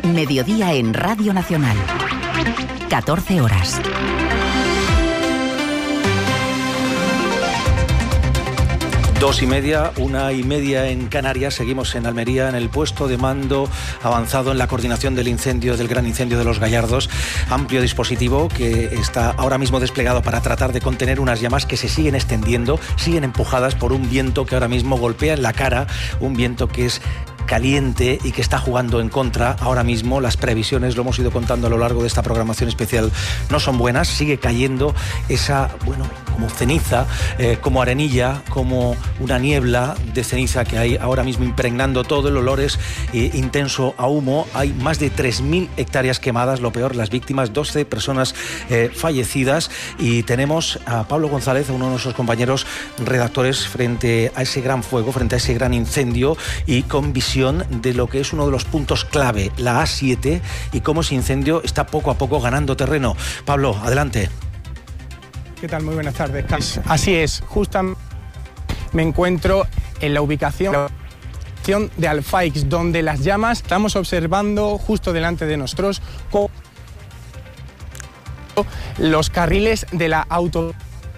Mediodía en Radio Nacional. 14 horas. Dos y media, 1:30 en Canarias. Seguimos en Almería, en el puesto de mando avanzado en la coordinación del incendio, del gran incendio de Los Gallardos. Amplio dispositivo que está ahora mismo desplegado para tratar de contener unas llamas que se siguen extendiendo, siguen empujadas por un viento que ahora mismo golpea en la cara, un viento que es caliente y que está jugando en contra. Ahora mismo las previsiones, lo hemos ido contando a lo largo de esta programación especial, no son buenas. Sigue cayendo esa, como ceniza, como arenilla, como una niebla de ceniza que hay ahora mismo impregnando todo. El olor es intenso a humo. Hay más de 3.000 hectáreas quemadas, lo peor, las víctimas, 12 personas fallecidas. Y tenemos a Pablo González, uno de nuestros compañeros redactores, frente a ese gran fuego, frente a ese gran incendio, y con visión de lo que es uno de los puntos clave, la A7, y cómo ese incendio está poco a poco ganando terreno. Pablo, adelante. ¿Qué tal? Muy buenas tardes. Así es, justamente me encuentro en la ubicación de Alfaix, donde las llamas estamos observando justo delante de nosotros los carriles de la autovía.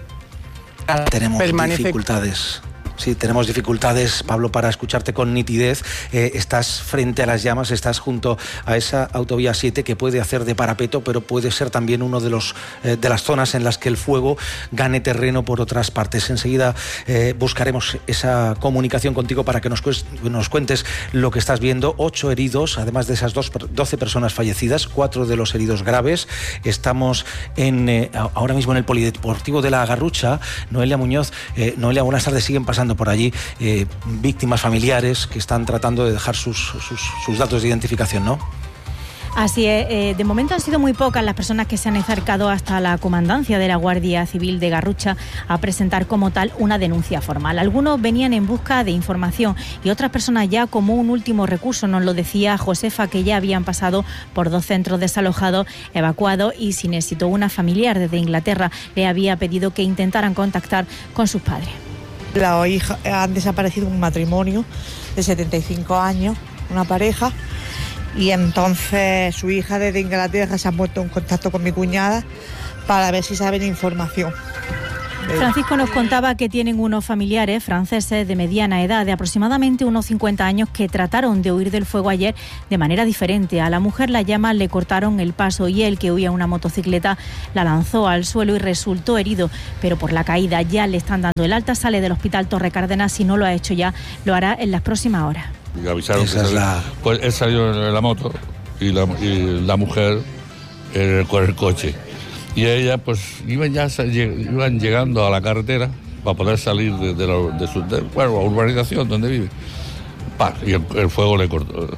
Tenemos dificultades. Sí, tenemos dificultades, Pablo, para escucharte con nitidez. Estás frente a las llamas, estás junto a esa autovía 7 que puede hacer de parapeto, pero puede ser también uno de las zonas en las que el fuego gane terreno por otras partes. Enseguida buscaremos esa comunicación contigo para que nos cuentes lo que estás viendo. 8 heridos, además de esas 12 personas fallecidas, 4 de los heridos graves. Estamos ahora mismo en el Polideportivo de La Garrucha. Noelia Muñoz, Noelia, buenas tardes. Siguen pasando por allí víctimas familiares que están tratando de dejar sus datos de identificación, ¿no? Así es, de momento han sido muy pocas las personas que se han acercado hasta la comandancia de la Guardia Civil de Garrucha a presentar como tal una denuncia formal. Algunos venían en busca de información y otras personas ya como un último recurso. Nos lo decía Josefa, que ya habían pasado por 2 centros desalojados, evacuados y sin éxito. Una familiar desde Inglaterra le había pedido que intentaran contactar con sus padres. La hija, han desaparecido un matrimonio de 75 años, una pareja, y entonces su hija desde Inglaterra se ha puesto en contacto con mi cuñada para ver si saben información. Francisco nos contaba que tienen unos familiares franceses de mediana edad, de aproximadamente unos 50 años, que trataron de huir del fuego ayer de manera diferente. A la mujer las llamas le cortaron el paso y él, que huía en una motocicleta, la lanzó al suelo y resultó herido, pero por la caída ya le están dando el alta. Sale del hospital Torre Cárdenas. Si no lo ha hecho ya, lo hará en las próximas horas. Y avisaron pues él salió en la moto y la mujer con el coche. Y ella pues iban llegando a la carretera para poder salir de su urbanización donde vive. Y el fuego le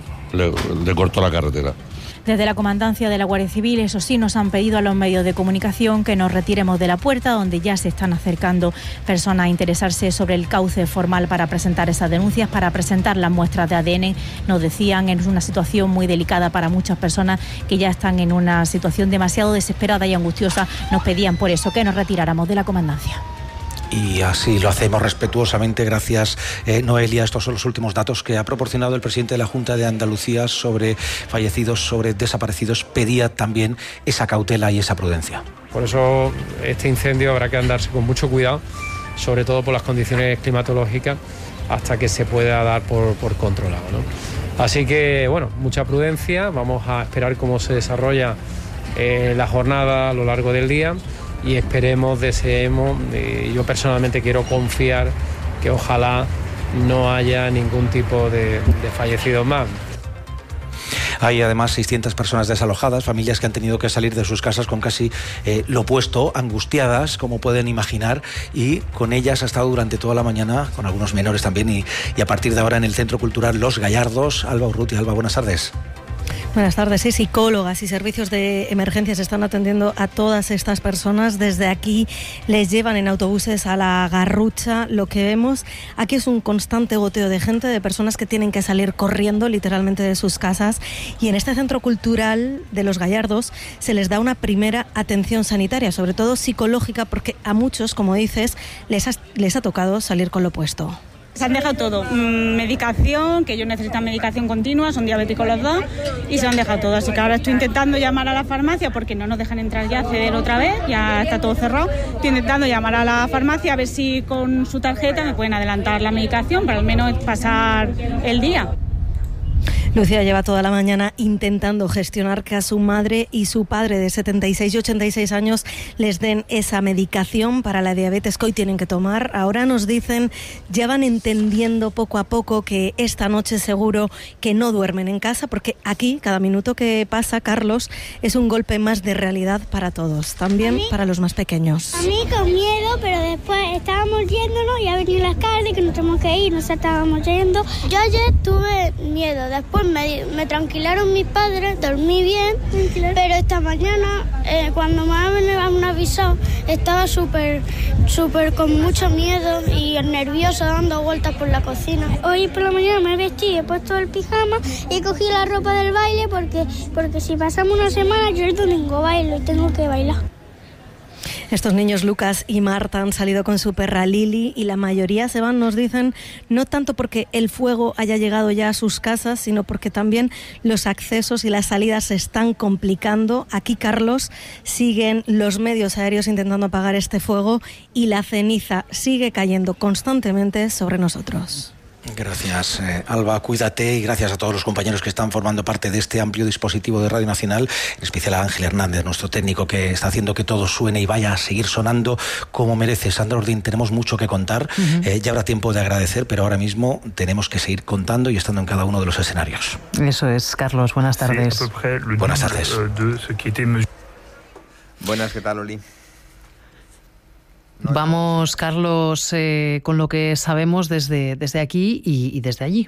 cortó la carretera. Desde la comandancia de la Guardia Civil, eso sí, nos han pedido a los medios de comunicación que nos retiremos de la puerta, donde ya se están acercando personas a interesarse sobre el cauce formal para presentar esas denuncias, para presentar las muestras de ADN. Nos decían, es una situación muy delicada para muchas personas que ya están en una situación demasiado desesperada y angustiosa. Nos pedían por eso que nos retiráramos de la comandancia. Y así lo hacemos respetuosamente. Gracias, Noelia. Estos son los últimos datos que ha proporcionado el presidente de la Junta de Andalucía sobre fallecidos, sobre desaparecidos. Pedía también esa cautela y esa prudencia. Por eso este incendio habrá que andarse con mucho cuidado, sobre todo por las condiciones climatológicas, hasta que se pueda dar por controlado, ¿no? Así que, mucha prudencia. Vamos a esperar cómo se desarrolla la jornada a lo largo del día. Y deseemos, yo personalmente quiero confiar que ojalá no haya ningún tipo de fallecidos más. Hay además 600 personas desalojadas, familias que han tenido que salir de sus casas con casi lo opuesto, angustiadas, como pueden imaginar, y con ellas ha estado durante toda la mañana, con algunos menores también, y a partir de ahora en el Centro Cultural Los Gallardos. Alba Urrutia. Alba, buenas tardes. Buenas tardes. Sí, psicólogas y servicios de emergencias están atendiendo a todas estas personas. Desde aquí les llevan en autobuses a la Garrucha. Lo que vemos aquí es un constante goteo de gente, de personas que tienen que salir corriendo literalmente de sus casas. Y en este centro cultural de Los Gallardos se les da una primera atención sanitaria, sobre todo psicológica, porque a muchos, como dices, les ha tocado salir con lo opuesto. Se han dejado todo, medicación, que ellos necesitan medicación continua, son diabéticos los dos, y se han dejado todo. Así que ahora estoy intentando llamar a la farmacia porque no nos dejan entrar ya, acceder otra vez, ya está todo cerrado. Estoy intentando llamar a la farmacia a ver si con su tarjeta me pueden adelantar la medicación para al menos pasar el día. Lucía lleva toda la mañana intentando gestionar que a su madre y su padre de 76 y 86 años les den esa medicación para la diabetes que hoy tienen que tomar. Ahora nos dicen, ya van entendiendo poco a poco que esta noche seguro que no duermen en casa, porque aquí cada minuto que pasa, Carlos, es un golpe más de realidad para todos, también para los más pequeños. A mí con miedo, pero después estábamos yéndonos y ha venido la tarde que nos tenemos que ir, nos estábamos yendo. Yo ayer tuve miedo, después me tranquilaron mis padres, dormí bien, pero esta mañana cuando me han avisado estaba súper con mucho miedo y nervioso dando vueltas por la cocina. Hoy por la mañana me vestí, he puesto el pijama y cogí la ropa del baile porque si pasamos una semana yo el domingo bailo y tengo que bailar. Estos niños Lucas y Marta han salido con su perra Lili y la mayoría se van, nos dicen, no tanto porque el fuego haya llegado ya a sus casas, sino porque también los accesos y las salidas se están complicando. Aquí, Carlos, siguen los medios aéreos intentando apagar este fuego y la ceniza sigue cayendo constantemente sobre nosotros. Gracias, Alba, cuídate, y gracias a todos los compañeros que están formando parte de este amplio dispositivo de Radio Nacional, en especial a Ángel Hernández, nuestro técnico, que está haciendo que todo suene y vaya a seguir sonando como merece. Sandra Ordín, tenemos mucho que contar, ya habrá tiempo de agradecer, pero ahora mismo tenemos que seguir contando y estando en cada uno de los escenarios. Eso es, Carlos, buenas tardes. Buenas tardes. Buenas, ¿qué tal, Oli? Vamos, Carlos, con lo que sabemos desde aquí y desde allí.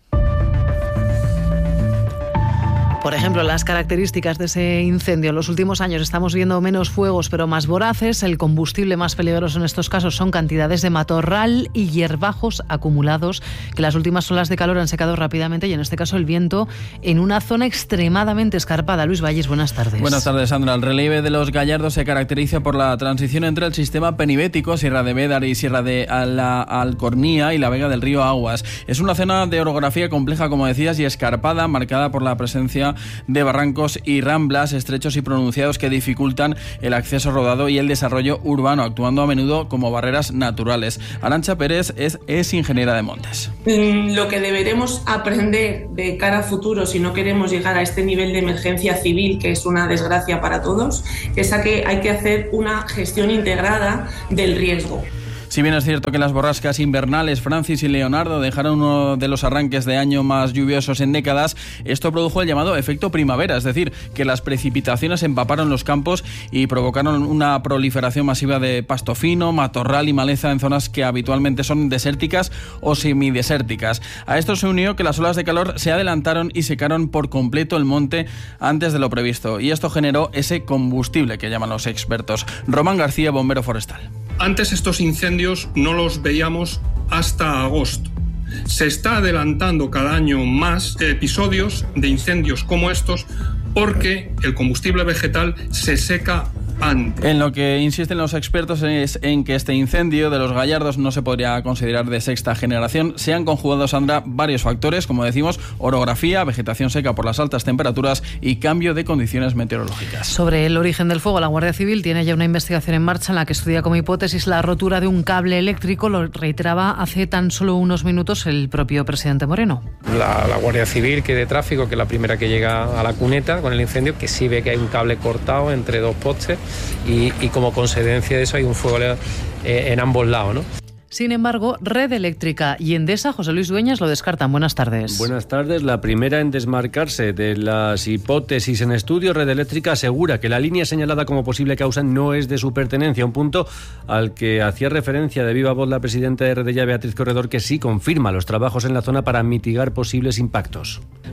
Por ejemplo, las características de ese incendio. En los últimos años estamos viendo menos fuegos, pero más voraces. El combustible más peligroso en estos casos son cantidades de matorral y hierbajos acumulados, que las últimas olas de calor han secado rápidamente, y en este caso el viento en una zona extremadamente escarpada. Luis Valles, buenas tardes. Buenas tardes, Sandra. El relieve de los Gallardos se caracteriza por la transición entre el sistema penibético, Sierra de Bédar y Sierra de la Alcornía y la vega del río Aguas. Es una zona de orografía compleja, como decías, y escarpada, marcada por la presencia de barrancos y ramblas estrechos y pronunciados que dificultan el acceso rodado y el desarrollo urbano, actuando a menudo como barreras naturales. Arantxa Pérez es ingeniera de montes. Lo que deberemos aprender de cara a futuro, si no queremos llegar a este nivel de emergencia civil, que es una desgracia para todos, es a que hay que hacer una gestión integrada del riesgo. Si bien es cierto que las borrascas invernales Francis y Leonardo dejaron uno de los arranques de año más lluviosos en décadas, esto produjo el llamado efecto primavera, es decir, que las precipitaciones empaparon los campos y provocaron una proliferación masiva de pasto fino, matorral y maleza en zonas que habitualmente son desérticas o semidesérticas. A esto se unió que las olas de calor se adelantaron y secaron por completo el monte antes de lo previsto, y esto generó ese combustible que llaman los expertos. Román García, bombero forestal. Antes estos incendios no los veíamos hasta agosto. Se está adelantando cada año más episodios de incendios como estos porque el combustible vegetal se seca antes. En lo que insisten los expertos es en que este incendio de los Gallardos no se podría considerar de sexta generación. Se han conjugado, Sandra, varios factores, como decimos, orografía, vegetación seca por las altas temperaturas y cambio de condiciones meteorológicas. Sobre el origen del fuego, la Guardia Civil tiene ya una investigación en marcha en la que estudia como hipótesis la rotura de un cable eléctrico. Lo reiteraba hace tan solo unos minutos el propio presidente Moreno. La Guardia Civil, que de tráfico, que es la primera que llega a la cuneta con el incendio, que sí ve que hay un cable cortado entre dos postes y como consecuencia de eso hay un fuego en ambos lados, ¿no? Sin embargo, Red Eléctrica y Endesa, José Luis Dueñas, lo descartan. Buenas tardes. Buenas tardes. La primera en desmarcarse de las hipótesis en estudio, Red Eléctrica asegura que la línea señalada como posible causa no es de su pertenencia, un punto al que hacía referencia de viva voz la presidenta de Redella, Beatriz Corredor, que sí confirma los trabajos en la zona para mitigar posibles impactos.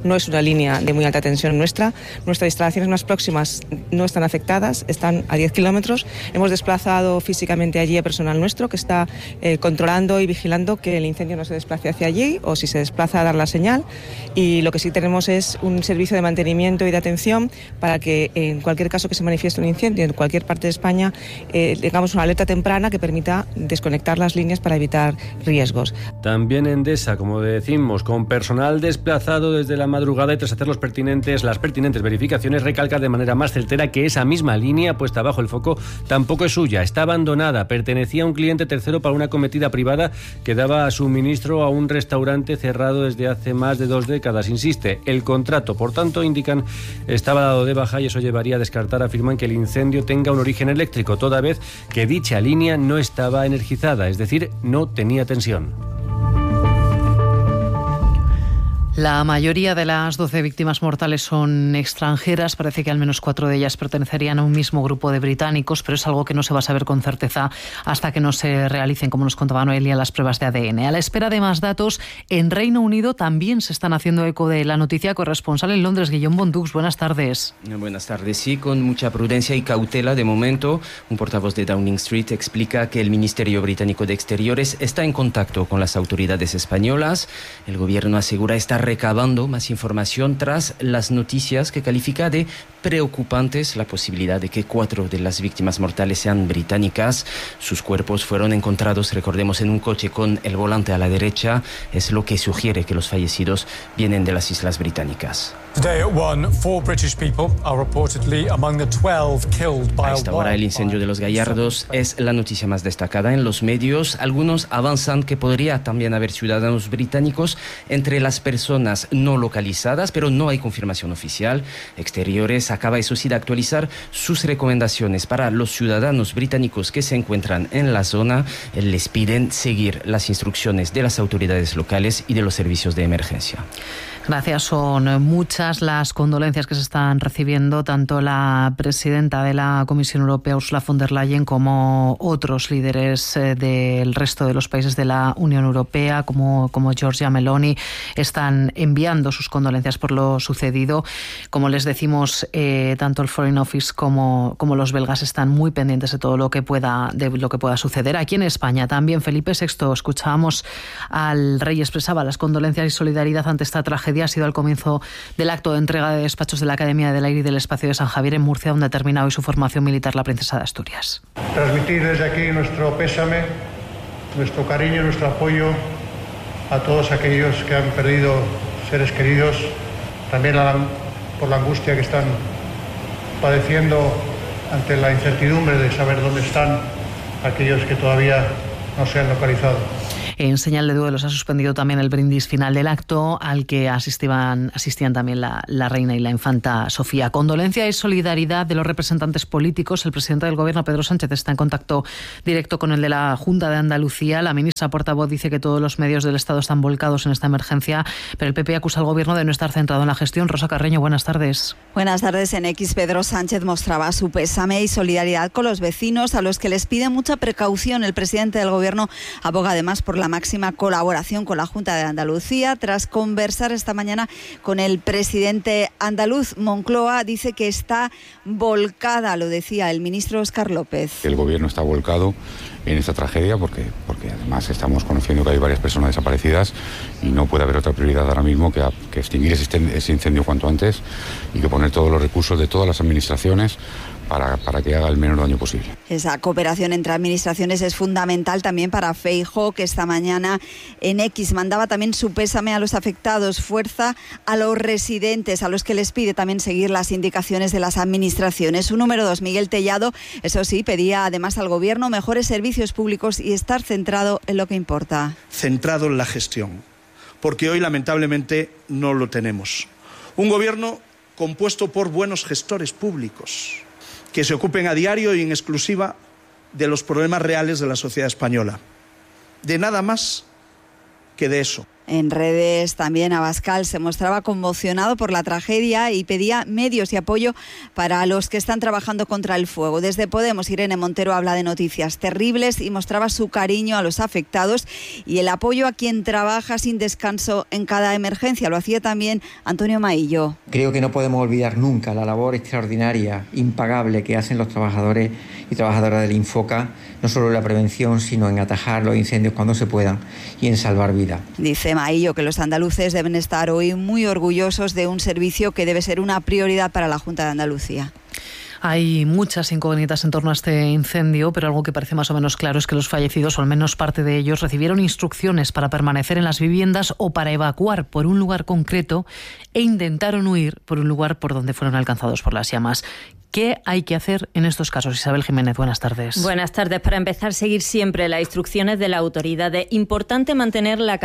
no es una línea de muy alta tensión nuestra. Nuestras instalaciones más próximas no están afectadas, están a 10 kilómetros. Hemos desplazado físicamente allí a personal nuestro que está controlando y vigilando que el incendio no se desplace hacia allí, o si se desplaza a dar la señal. Y lo que sí tenemos es un servicio de mantenimiento y de atención para que en cualquier caso que se manifieste un incendio en cualquier parte de España tengamos una alerta temprana que permita desconectar las líneas para evitar riesgos. También Endesa, como decimos, con personal desplazado desde la madrugada y tras hacer las pertinentes verificaciones, recalca de manera más certera que esa misma línea puesta bajo el foco tampoco es suya, está abandonada, pertenecía a un cliente tercero para una cometida privada que daba suministro a un restaurante cerrado desde hace más de 2 décadas. Insiste, el contrato, por tanto, indican, estaba dado de baja y eso llevaría a descartar, afirman, que el incendio tenga un origen eléctrico, toda vez que dicha línea no estaba energizada, es decir, no tenía tensión. La mayoría de las 12 víctimas mortales son extranjeras. Parece que al menos 4 de ellas pertenecerían a un mismo grupo de británicos, pero es algo que no se va a saber con certeza hasta que no se realicen, como nos contaba Noelia, las pruebas de ADN. A la espera de más datos, en Reino Unido también se están haciendo eco de la noticia. Corresponsal en Londres, Guillaume Bondux, buenas tardes. Buenas tardes. Sí, con mucha prudencia y cautela de momento. Un portavoz de Downing Street explica que el Ministerio Británico de Exteriores está en contacto con las autoridades españolas. El gobierno asegura estar recabando más información tras las noticias que califica de preocupantes la posibilidad de que 4 de las víctimas mortales sean británicas. Sus cuerpos fueron encontrados, recordemos, en un coche con el volante a la derecha. Es lo que sugiere que los fallecidos vienen de las Islas Británicas. A esta hora el incendio de los Gallardos es la noticia más destacada en los medios. Algunos avanzan que podría también haber ciudadanos británicos entre las personas no localizadas, pero no hay confirmación oficial. Exteriores acaba, eso sí, de actualizar sus recomendaciones para los ciudadanos británicos que se encuentran en la zona. Les piden seguir las instrucciones de las autoridades locales y de los servicios de emergencia. Gracias. Son muchas las condolencias que se están recibiendo, tanto la presidenta de la Comisión Europea, Ursula von der Leyen, como otros líderes del resto de los países de la Unión Europea, como Giorgia Meloni, están enviando sus condolencias por lo sucedido. Como les decimos, tanto el Foreign Office como los belgas están muy pendientes de todo lo que pueda suceder. Aquí en España también Felipe VI, escuchábamos al rey, expresaba las condolencias y solidaridad ante esta tragedia. Ha sido al comienzo del acto de entrega de despachos de la Academia del Aire y del Espacio de San Javier en Murcia, donde ha terminado hoy su formación militar la princesa de Asturias. Transmitir desde aquí nuestro pésame, nuestro cariño, nuestro apoyo a todos aquellos que han perdido seres queridos, también por la angustia que están padeciendo ante la incertidumbre de saber dónde están aquellos que todavía no se han localizado. En señal de duelo se ha suspendido también el brindis final del acto, al que asistían también la reina y la infanta Sofía. Condolencia y solidaridad de los representantes políticos. El presidente del Gobierno, Pedro Sánchez, está en contacto directo con el de la Junta de Andalucía. La ministra portavoz dice que todos los medios del Estado están volcados en esta emergencia, pero el PP acusa al Gobierno de no estar centrado en la gestión. Rosa Carreño, buenas tardes. Buenas tardes. En X, Pedro Sánchez mostraba su pésame y solidaridad con los vecinos, a los que les pide mucha precaución. El presidente del Gobierno aboga además por la máxima colaboración con la Junta de Andalucía. Tras conversar esta mañana con el presidente andaluz, Moncloa dice que está volcada, lo decía el ministro Óscar López. El Gobierno está volcado en esta tragedia porque además estamos conociendo que hay varias personas desaparecidas y no puede haber otra prioridad ahora mismo que extinguir ese incendio cuanto antes y que poner todos los recursos de todas las administraciones para que haga el menor daño posible. Esa cooperación entre administraciones es fundamental también para Feijóo, que esta mañana en X mandaba también su pésame a los afectados, fuerza a los residentes, a los que les pide también seguir las indicaciones de las administraciones. Su número 2, Miguel Tellado, eso sí, pedía además al Gobierno mejores servicios públicos y estar centrado en lo que importa. Centrado en la gestión, porque hoy lamentablemente no lo tenemos. Un Gobierno compuesto por buenos gestores públicos, que se ocupen a diario y en exclusiva de los problemas reales de la sociedad española. De nada más que de eso. En redes también Abascal se mostraba conmocionado por la tragedia y pedía medios y apoyo para los que están trabajando contra el fuego. Desde Podemos, Irene Montero habla de noticias terribles y mostraba su cariño a los afectados y el apoyo a quien trabaja sin descanso en cada emergencia. Lo hacía también Antonio Maillo. Creo que no podemos olvidar nunca la labor extraordinaria, impagable que hacen los trabajadores y trabajadoras del Infoca, no solo en la prevención, sino en atajar los incendios cuando se puedan y en salvar vidas. Dice Maillo que los andaluces deben estar hoy muy orgullosos de un servicio que debe ser una prioridad para la Junta de Andalucía. Hay muchas incógnitas en torno a este incendio, pero algo que parece más o menos claro es que los fallecidos, o al menos parte de ellos, recibieron instrucciones para permanecer en las viviendas o para evacuar por un lugar concreto e intentaron huir por un lugar por donde fueron alcanzados por las llamas. ¿Qué hay que hacer en estos casos? Isabel Jiménez, buenas tardes. Buenas tardes. Para empezar, seguir siempre las instrucciones de la autoridad. Es importante mantener la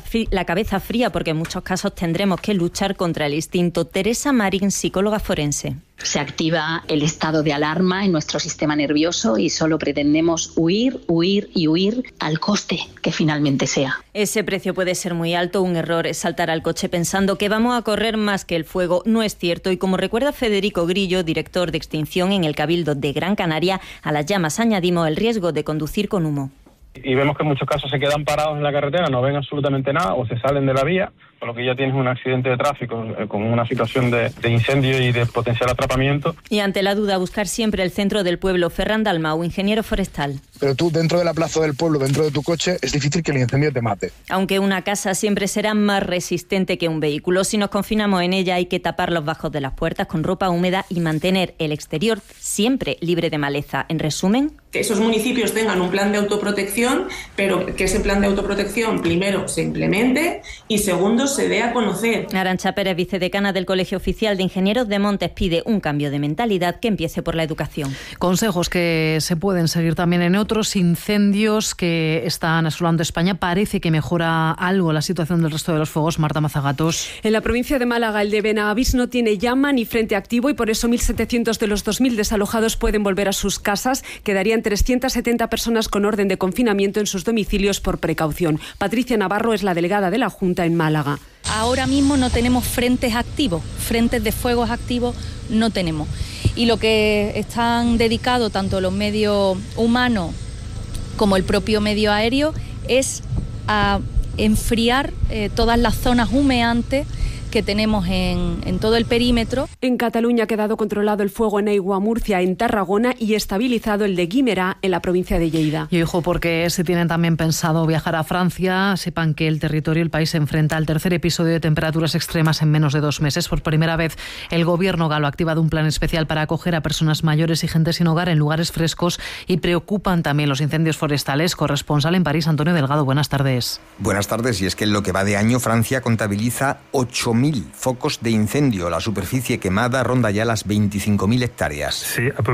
cabeza fría porque en muchos casos tendremos que luchar contra el instinto. Teresa Marín, psicóloga forense. Se activa el estado de alarma en nuestro sistema nervioso y solo pretendemos huir, huir y huir al coste que finalmente sea. Ese precio puede ser muy alto. Un error es saltar al coche pensando que vamos a correr más que el fuego. No es cierto. Y como recuerda Federico Grillo, director de extinción en el Cabildo de Gran Canaria, a las llamas añadimos el riesgo de conducir con humo. Y vemos que en muchos casos se quedan parados en la carretera, no ven absolutamente nada o se salen de la vía, por lo que ya tienes un accidente de tráfico con una situación de incendio y de potencial atrapamiento. Y ante la duda, buscar siempre el centro del pueblo. Ferran Dalmau, ingeniero forestal. Pero tú, dentro de la plaza del pueblo, dentro de tu coche, es difícil que el incendio te mate. Aunque una casa siempre será más resistente que un vehículo, si nos confinamos en ella hay que tapar los bajos de las puertas con ropa húmeda y mantener el exterior siempre libre de maleza. En resumen, que esos municipios tengan un plan de autoprotección, pero que ese plan de autoprotección primero se implemente y segundo se dé a conocer. Arantxa Pérez, vicedecana del Colegio Oficial de Ingenieros de Montes, pide un cambio de mentalidad que empiece por la educación. Consejos que se pueden seguir también en otros incendios que están asolando España. Parece que mejora algo la situación del resto de los fuegos. Marta Mazagatos. En la provincia de Málaga, el de Benavís no tiene llama ni frente activo y por eso 1.700 de los 2.000 desalojados pueden volver a sus casas. Quedarían 370 personas con orden de confinamiento en sus domicilios por precaución. Patricia Navarro es la delegada de la Junta en Málaga. Ahora mismo no tenemos frentes activos, frentes de fuegos activos no tenemos. Y lo que están dedicados tanto los medios humanos como el propio medio aéreo es a enfriar todas las zonas humeantes que tenemos en todo el perímetro. En Cataluña ha quedado controlado el fuego en Aigua, Murcia, en Tarragona y estabilizado el de Guimerá en la provincia de Lleida. Y ojo, porque si tienen también pensado viajar a Francia, sepan que el país se enfrenta al tercer episodio de temperaturas extremas en menos de 2 meses. Por primera vez, el gobierno galo ha activado un plan especial para acoger a personas mayores y gente sin hogar en lugares frescos y preocupan también los incendios forestales. Corresponsal en París, Antonio Delgado, buenas tardes. Buenas tardes, y es que en lo que va de año, Francia contabiliza 8.000 focos de incendio. La superficie quemada ronda ya las 25.000 hectáreas.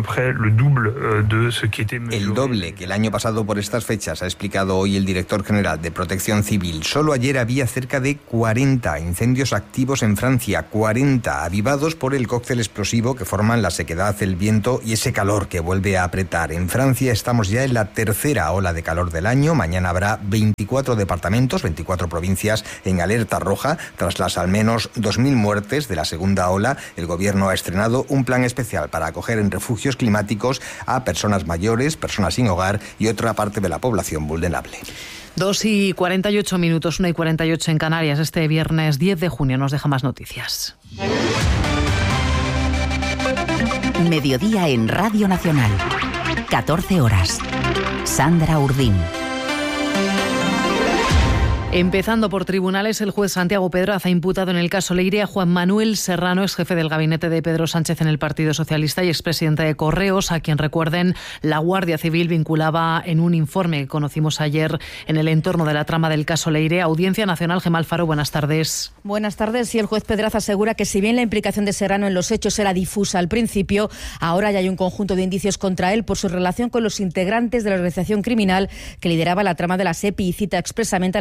El doble que el año pasado por estas fechas, ha explicado hoy el director general de Protección Civil. Solo ayer había cerca de 40 incendios activos en Francia, 40 avivados por el cóctel explosivo que forman la sequedad, el viento y ese calor que vuelve a apretar. En Francia estamos ya en la tercera ola de calor del año. Mañana habrá 24 departamentos, 24 provincias en alerta roja tras las al menos 2.000 muertes de la segunda ola. El gobierno ha estrenado un plan especial para acoger en refugios climáticos a personas mayores, personas sin hogar y otra parte de la población vulnerable. 2:48, 1:48 en Canarias. Este viernes 10 de junio nos deja más noticias. Mediodía en Radio Nacional. 14 horas. Sandra Urdín. Empezando por tribunales, el juez Santiago Pedraza ha imputado en el caso Leire a Juan Manuel Serrano, ex jefe del gabinete de Pedro Sánchez en el Partido Socialista y expresidente de Correos, a quien, recuerden, la Guardia Civil vinculaba en un informe que conocimos ayer en el entorno de la trama del caso Leire. Audiencia Nacional, Gemma Alfaro, buenas tardes. Buenas tardes. Y el juez Pedraza asegura que si bien la implicación de Serrano en los hechos era difusa al principio, ahora ya hay un conjunto de indicios contra él por su relación con los integrantes de la organización criminal que lideraba la trama de la SEPI, y cita expresamente a la fontanera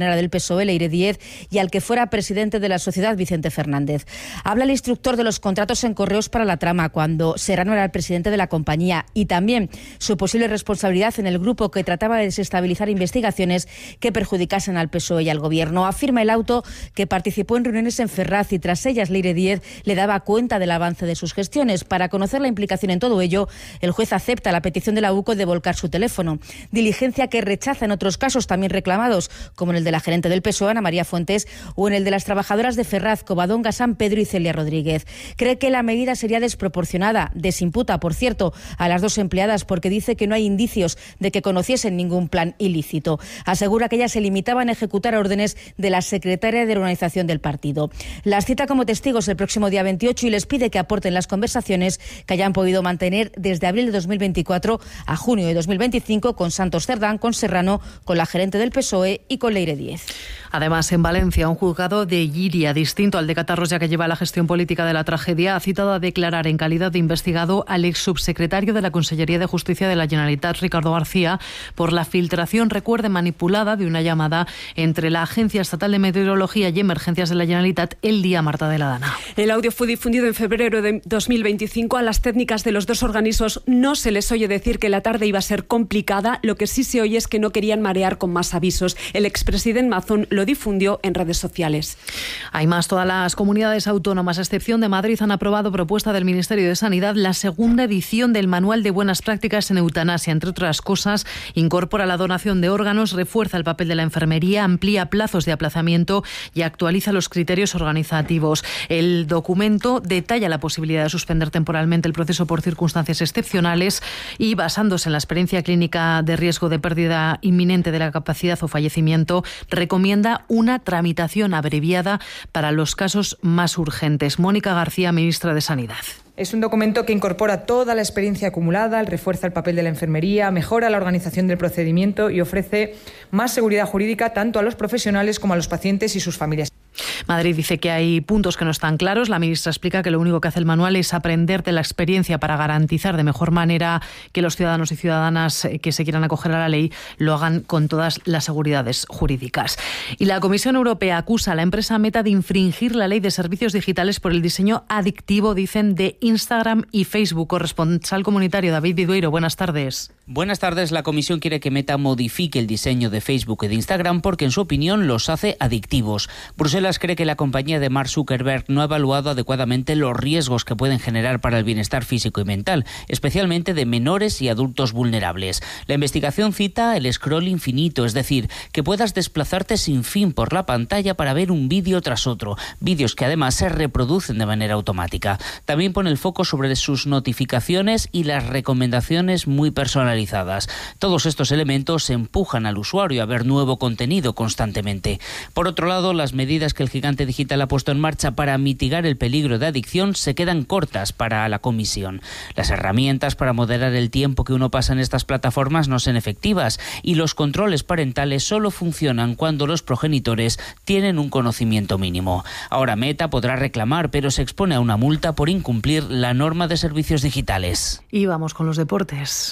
era del PSOE, Leire Díez, y al que fuera presidente de la sociedad, Vicente Fernández. Habla el instructor de los contratos en Correos para la trama, cuando Serrano era el presidente de la compañía, y también su posible responsabilidad en el grupo que trataba de desestabilizar investigaciones que perjudicasen al PSOE y al Gobierno. Afirma el auto que participó en reuniones en Ferraz y tras ellas Leire Díez le daba cuenta del avance de sus gestiones. Para conocer la implicación en todo ello, el juez acepta la petición de la UCO de volcar su teléfono, diligencia que rechaza en otros casos también reclamados, como en el de la gerente del PSOE, Ana María Fuentes, o en el de las trabajadoras de Ferraz, Covadonga, San Pedro y Celia Rodríguez. Cree que la medida sería desproporcionada. Desimputa, por cierto, a las dos empleadas porque dice que no hay indicios de que conociesen ningún plan ilícito. Asegura que ellas se limitaban a ejecutar órdenes de la secretaria de organización del partido. Las cita como testigos el próximo día 28 y les pide que aporten las conversaciones que hayan podido mantener desde abril de 2024 a junio de 2025 con Santos Cerdán, con Serrano, con la gerente del PSOE y con Leire Díez. Además, en Valencia, un juzgado de Llíria, distinto al de Catarroja, que lleva la gestión política de la tragedia, ha citado a declarar en calidad de investigado al ex subsecretario de la Consellería de Justicia de la Generalitat, Ricardo García, por la filtración, recuerde, manipulada de una llamada entre la Agencia Estatal de Meteorología y Emergencias de la Generalitat el día Marta de la Dana. El audio fue difundido en febrero de 2025. A las técnicas de los dos organismos no se les oye decir que la tarde iba a ser complicada. Lo que sí se oye es que no querían marear con más avisos. El expresidente Mazón lo difundió en redes sociales. Hay más. Todas las comunidades autónomas, a excepción de Madrid, han aprobado, propuesta del Ministerio de Sanidad, la segunda edición del Manual de Buenas Prácticas en Eutanasia. Entre otras cosas, incorpora la donación de órganos, refuerza el papel de la enfermería, amplía plazos de aplazamiento y actualiza los criterios organizativos. El documento detalla la posibilidad de suspender temporalmente el proceso por circunstancias excepcionales y, basándose en la experiencia clínica de riesgo de pérdida inminente de la capacidad o fallecimiento, recomienda una tramitación abreviada para los casos más urgentes. Mónica García, ministra de Sanidad. Es un documento que incorpora toda la experiencia acumulada, refuerza el papel de la enfermería, mejora la organización del procedimiento y ofrece más seguridad jurídica tanto a los profesionales como a los pacientes y sus familias. Madrid dice que hay puntos que no están claros. La ministra explica que lo único que hace el manual es aprender de la experiencia para garantizar de mejor manera que los ciudadanos y ciudadanas que se quieran acoger a la ley lo hagan con todas las seguridades jurídicas. Y la Comisión Europea acusa a la empresa Meta de infringir la ley de servicios digitales por el diseño adictivo, dicen, de Instagram y Facebook. Corresponsal comunitario David Vidueiro, buenas tardes. Buenas tardes. La Comisión quiere que Meta modifique el diseño de Facebook y de Instagram porque, en su opinión, los hace adictivos. Bruselas cree que la compañía de Mark Zuckerberg no ha evaluado adecuadamente los riesgos que pueden generar para el bienestar físico y mental, especialmente de menores y adultos vulnerables. La investigación cita el scroll infinito, es decir, que puedas desplazarte sin fin por la pantalla para ver un vídeo tras otro, vídeos que además se reproducen de manera automática. También pone el foco sobre sus notificaciones y las recomendaciones muy personalizadas. Todos estos elementos empujan al usuario a ver nuevo contenido constantemente. Por otro lado, las medidas que el gigante digital ha puesto en marcha para mitigar el peligro de adicción se quedan cortas para la Comisión. Las herramientas para moderar el tiempo que uno pasa en estas plataformas no son efectivas y los controles parentales solo funcionan cuando los progenitores tienen un conocimiento mínimo. Ahora Meta podrá reclamar, pero se expone a una multa por incumplir la norma de servicios digitales. Y vamos con los deportes.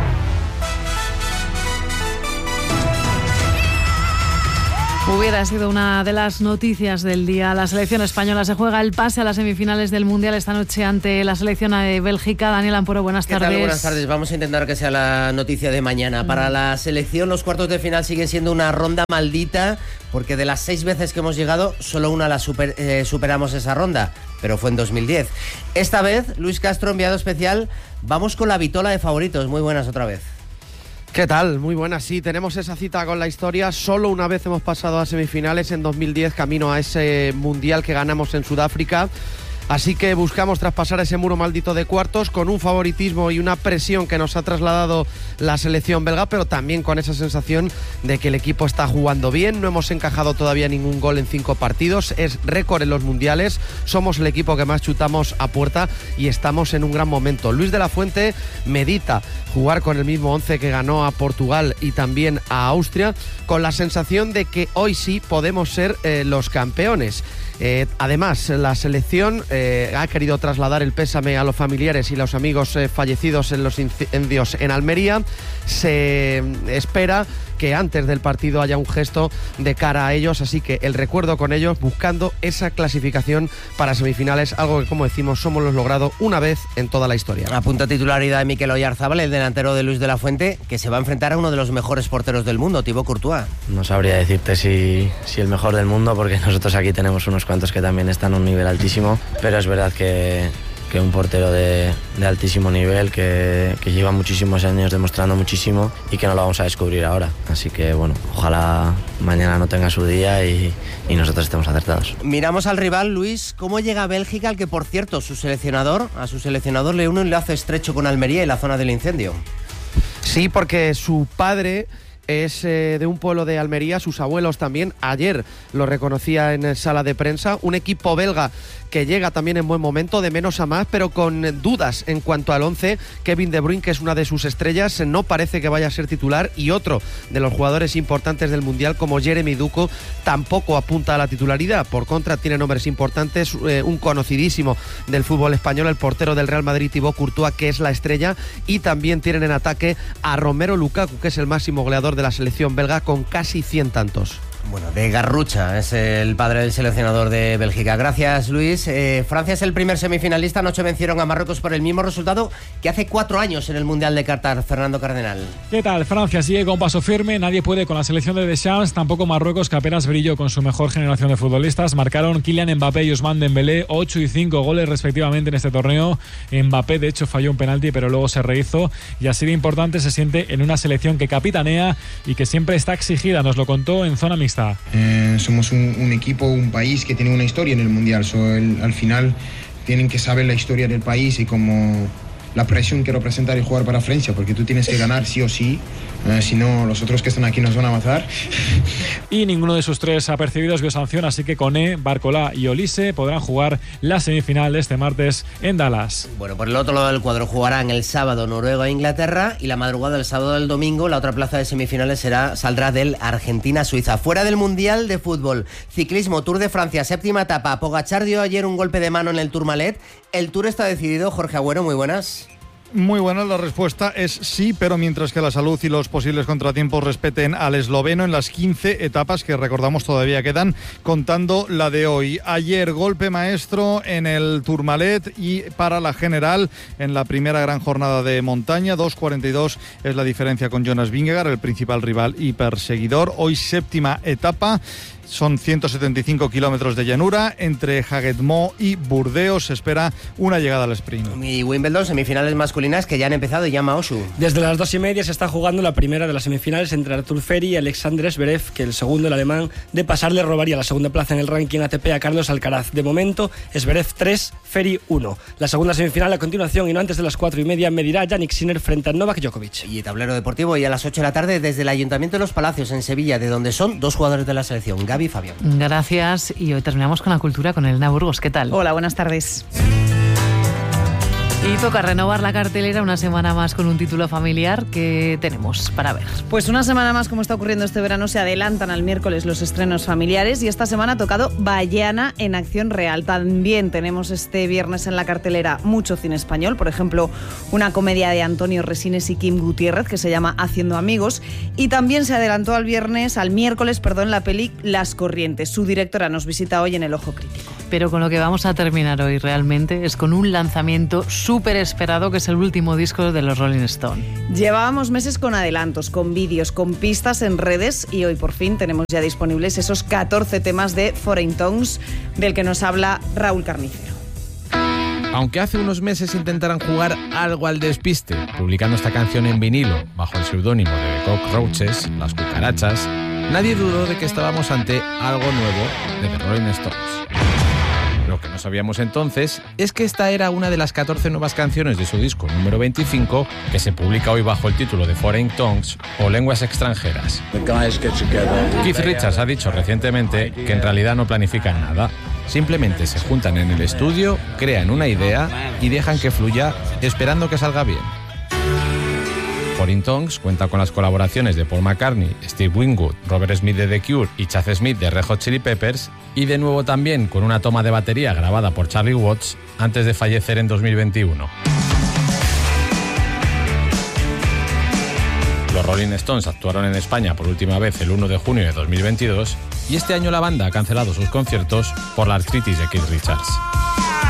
Hubiera sido una de las noticias del día. La selección española se juega el pase a las semifinales del Mundial esta noche ante la selección de Bélgica. Daniel Amporo, buenas tardes. ¿Qué tal? Buenas tardes. Vamos a intentar que sea la noticia de mañana. Para la selección, los cuartos de final siguen siendo una ronda maldita, porque de las 6 veces que hemos llegado, solo una la superamos esa ronda, pero fue en 2010. Esta vez, Luis Castro, enviado especial, vamos con la vitola de favoritos. Muy buenas otra vez. ¿Qué tal? Muy buenas, sí, tenemos esa cita con la historia. Solo una vez hemos pasado a semifinales, en 2010, camino a ese Mundial que ganamos en Sudáfrica. Así que buscamos traspasar ese muro maldito de cuartos con un favoritismo y una presión que nos ha trasladado la selección belga, pero también con esa sensación de que el equipo está jugando bien. No hemos encajado todavía ningún gol en 5 partidos, es récord en los mundiales, somos el equipo que más chutamos a puerta y estamos en un gran momento. Luis de la Fuente medita jugar con el mismo 11 que ganó a Portugal y también a Austria, con la sensación de que hoy sí podemos ser los campeones. Además, la selección ha querido trasladar el pésame a los familiares y los amigos fallecidos en los incendios en Almería. Se espera que antes del partido haya un gesto de cara a ellos, así que el recuerdo con ellos, buscando esa clasificación para semifinales, algo que, como decimos, somos los logrado una vez en toda la historia. A punto de titularidad de Mikel Oyarzabal, el delantero de Luis de la Fuente, que se va a enfrentar a uno de los mejores porteros del mundo, Thibaut Courtois. No sabría decirte si el mejor del mundo, porque nosotros aquí tenemos unos cuantos que también están a un nivel altísimo, pero es verdad que un portero de altísimo nivel, que lleva muchísimos años demostrando muchísimo y que no lo vamos a descubrir ahora. Así que bueno, ojalá mañana no tenga su día y nosotros estemos acertados. Miramos al rival, Luis, ¿cómo llega Bélgica, al que por cierto a su seleccionador le une un enlace estrecho con Almería y la zona del incendio? Sí, porque su padre es de un pueblo de Almería, sus abuelos también. Ayer lo reconocía en sala de prensa. Un equipo belga que llega también en buen momento, de menos a más, pero con dudas en cuanto al 11. Kevin De Bruyne, que es una de sus estrellas, no parece que vaya a ser titular, y otro de los jugadores importantes del Mundial, como Jeremy Doku, tampoco apunta a la titularidad. Por contra, tiene nombres importantes, un conocidísimo del fútbol español, el portero del Real Madrid, Thibaut Courtois, que es la estrella, y también tienen en ataque a Romelu Lukaku, que es el máximo goleador de la selección belga, con casi 100 tantos. Bueno, de Garrucha es el padre del seleccionador de Bélgica. Gracias, Luis. Francia es el primer semifinalista. Anoche vencieron a Marruecos por el mismo resultado que hace 4 años en el Mundial de Qatar. Fernando Cardenal. ¿Qué tal? Francia sigue con paso firme. Nadie puede con la selección de Deschamps. Tampoco Marruecos, que apenas brilló con su mejor generación de futbolistas. Marcaron Kylian Mbappé y Ousmane Dembélé 8 y 5 goles respectivamente en este torneo. Mbappé, de hecho, falló un penalti, pero luego se rehizo. Y así de importante se siente en una selección que capitanea y que siempre está exigida. Nos lo contó en zona mixta. Somos un equipo, un país que tiene una historia en el Mundial. Al final tienen que saber la historia del país y como la presión que representa el jugar para Francia, porque tú tienes que ganar sí o sí, si no los otros que están aquí nos van a matar. Y ninguno de sus 3 apercibidos vio sanción, así que Koné, Barcola y Olise podrán jugar la semifinal este martes en Dallas. Bueno, por el otro lado del cuadro jugarán el sábado Noruega e Inglaterra, y la madrugada del sábado del domingo la otra plaza de semifinales saldrá del Argentina-Suiza. Fuera del Mundial de Fútbol, ciclismo, Tour de Francia, 7ª etapa. Pogačar dio ayer un golpe de mano en el Tourmalet. El Tour está decidido. Jorge Agüero, muy buenas. Muy buena, la respuesta es sí, pero mientras que la salud y los posibles contratiempos respeten al esloveno en las 15 etapas que recordamos todavía quedan, contando la de hoy. Ayer golpe maestro en el Tourmalet y para la general en la primera gran jornada de montaña, 2:42 es la diferencia con Jonas Vingegaard, el principal rival y perseguidor. Hoy 7ª etapa. Son 175 kilómetros de llanura entre Haguet-Mont y Burdeos. Se espera una llegada al sprint. Y Wimbledon, semifinales masculinas que ya han empezado y llama Osu. Desde las 2:30 se está jugando la primera de las semifinales entre Artur Feri y Alexander Zverev, que el segundo, el alemán, de pasar le robaría la segunda plaza en el ranking ATP a Carlos Alcaraz. De momento, Zverev 3, Feri 1. La segunda semifinal a continuación y no antes de las 4:30 medirá Jannik Sinner frente a Novak Djokovic. Y tablero deportivo y a las 8 de la tarde desde el Ayuntamiento de Los Palacios en Sevilla, de donde son 2 jugadores de la selección, Gaby y Fabián. Gracias, y hoy terminamos con la cultura con Elena Burgos. ¿Qué tal? Hola, buenas tardes. Y toca renovar la cartelera una semana más con un título familiar que tenemos para ver. Pues una semana más, como está ocurriendo este verano, se adelantan al miércoles los estrenos familiares y esta semana ha tocado Baiana en acción real. También tenemos este viernes en la cartelera mucho cine español, por ejemplo, una comedia de Antonio Resines y Kim Gutiérrez que se llama Haciendo Amigos, y también se adelantó al miércoles, la peli Las Corrientes. Su directora nos visita hoy en El Ojo Crítico. Pero con lo que vamos a terminar hoy realmente es con un lanzamiento súper esperado, que es el último disco de los Rolling Stones. Llevábamos meses con adelantos, con vídeos, con pistas en redes, y hoy por fin tenemos ya disponibles esos 14 temas de Foreign Tongues, del que nos habla Raúl Carnicero. Aunque hace unos meses intentaran jugar algo al despiste, publicando esta canción en vinilo bajo el seudónimo de The Cockroaches, Las Cucarachas, nadie dudó de que estábamos ante algo nuevo de The Rolling Stones. Lo que no sabíamos entonces es que esta era una de las 14 nuevas canciones de su disco número 25, que se publica hoy bajo el título de Foreign Tongues o Lenguas Extranjeras. Keith Richards ha dicho recientemente que en realidad no planifican nada. Simplemente se juntan en el estudio, crean una idea y dejan que fluya, esperando que salga bien. Foreign Tongues cuenta con las colaboraciones de Paul McCartney, Steve Winwood, Robert Smith de The Cure y Chad Smith de Red Hot Chili Peppers, y de nuevo también con una toma de batería grabada por Charlie Watts antes de fallecer en 2021. Los Rolling Stones actuaron en España por última vez el 1 de junio de 2022 y este año la banda ha cancelado sus conciertos por la artritis de Keith Richards.